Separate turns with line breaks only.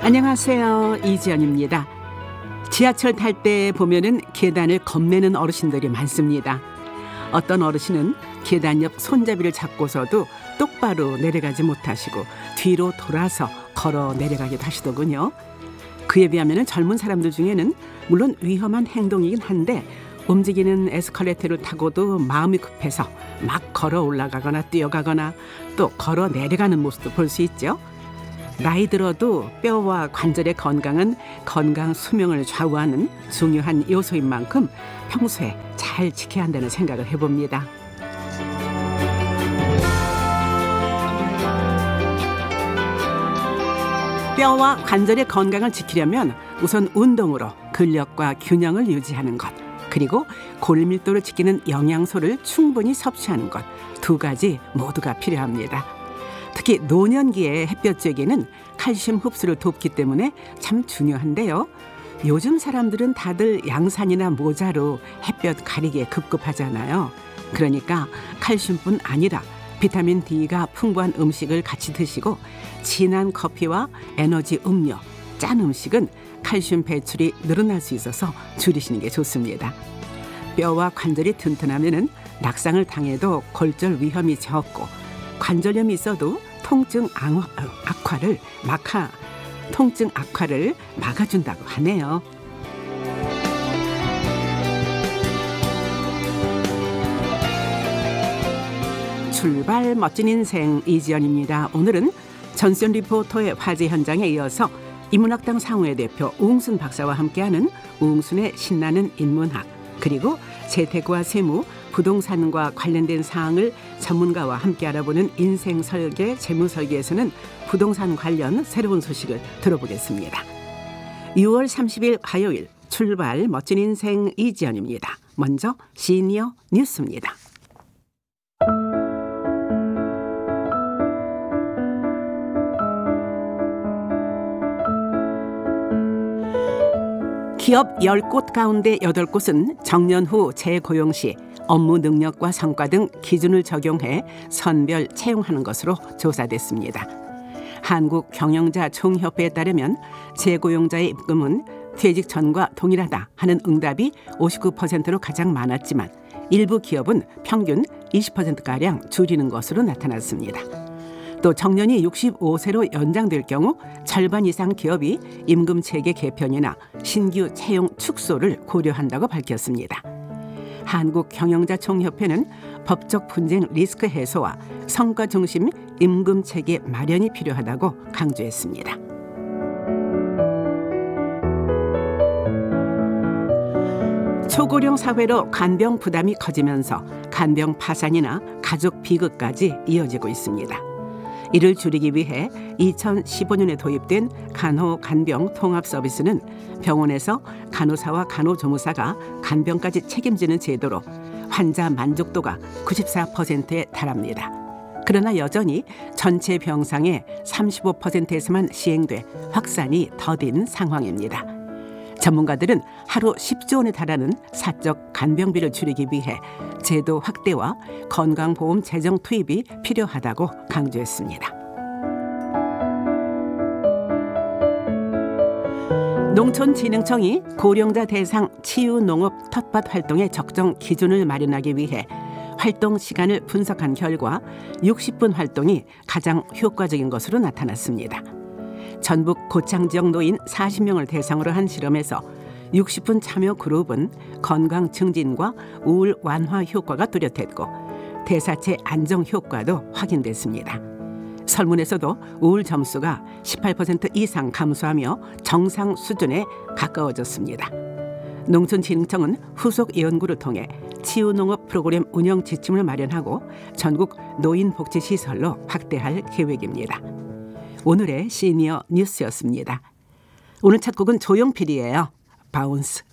안녕하세요. 이지연입니다. 지하철 탈 때 보면은 계단을 겁내는 어르신들이 많습니다. 어떤 어르신은 계단 옆 손잡이를 잡고서도 똑바로 내려가지 못하시고 뒤로 돌아서 걸어 내려가기도 하시더군요. 그에 비하면 젊은 사람들 중에는 물론 위험한 행동이긴 한데 움직이는 에스컬레이터를 타고도 마음이 급해서 막 걸어 올라가거나 뛰어가거나 또 걸어 내려가는 모습도 볼 수 있죠. 나이 들어도 뼈와 관절의 건강은 건강 수명을 좌우하는 중요한 요소인 만큼 평소에 잘 지켜야 한다는 생각을 해봅니다. 뼈와 관절의 건강을 지키려면 우선 운동으로 근력과 균형을 유지하는 것, 그리고 골밀도를 지키는 영양소를 충분히 섭취하는 것, 두 가지 모두가 필요합니다. 특히 노년기의 햇볕 쬐기는 칼슘 흡수를 돕기 때문에 참 중요한데요. 요즘 사람들은 다들 양산이나 모자로 햇볕 가리기에 급급하잖아요. 그러니까 칼슘뿐 아니라 비타민 D가 풍부한 음식을 같이 드시고 진한 커피와 에너지 음료, 짠 음식은 칼슘 배출이 늘어날 수 있어서 줄이시는 게 좋습니다. 뼈와 관절이 튼튼하면 낙상을 당해도 골절 위험이 적고 관절염이 있어도 통증 악화를 막아준다고 하네요. 출발 멋진 인생 이지연입니다. 오늘은 전수연 리포터의 화제 현장에 이어서 인문학당 상호회 대표 우웅순 박사와 함께하는 우웅순의 신나는 인문학, 그리고 재테크와 세무, 부동산과 관련된 사항을 전문가와 함께 알아보는 인생 설계, 재무 설계에서는 부동산 관련 새로운 소식을 들어보겠습니다. 6월 30일 화요일 출발 멋진 인생 이지연입니다. 먼저 시니어 뉴스입니다. 기업 10곳 가운데 8곳은 정년 후 재고용 시 업무 능력과 성과 등 기준을 적용해 선별 채용하는 것으로 조사됐습니다. 한국경영자총협회에 따르면 재고용자의 입금은 퇴직 전과 동일하다 하는 응답이 59%로 가장 많았지만 일부 기업은 평균 20%가량 줄이는 것으로 나타났습니다. 또 정년이 65세로 연장될 경우 절반 이상 기업이 임금체계 개편이나 신규 채용 축소를 고려한다고 밝혔습니다. 한국경영자총협회는 법적 분쟁 리스크 해소와 성과 중심 임금체계 마련이 필요하다고 강조했습니다. 초고령 사회로 간병 부담이 커지면서 간병 파산이나 가족 비극까지 이어지고 있습니다. 이를 줄이기 위해 2015년에 도입된 간호-간병 통합 서비스는 병원에서 간호사와 간호조무사가 간병까지 책임지는 제도로 환자 만족도가 94%에 달합니다. 그러나 여전히 전체 병상의 35%에서만 시행돼 확산이 더딘 상황입니다. 전문가들은 하루 10조 원에 달하는 사적 간병비를 줄이기 위해 제도 확대와 건강보험 재정 투입이 필요하다고 강조했습니다. 농촌진흥청이 고령자 대상 치유농업 텃밭 활동의 적정 기준을 마련하기 위해 활동 시간을 분석한 결과 60분 활동이 가장 효과적인 것으로 나타났습니다. 전북 고창 지역 노인 40명을 대상으로 한 실험에서 60분 참여 그룹은 건강 증진과 우울 완화 효과가 뚜렷했고 대사체 안정 효과도 확인됐습니다. 설문에서도 우울 점수가 18% 이상 감소하며 정상 수준에 가까워졌습니다. 농촌진흥청은 후속 연구를 통해 치유농업 프로그램 운영 지침을 마련하고 전국 노인복지시설로 확대할 계획입니다. 오늘의 시니어 뉴스였습니다. 오늘 첫 곡은 조용필이에요. 바운스.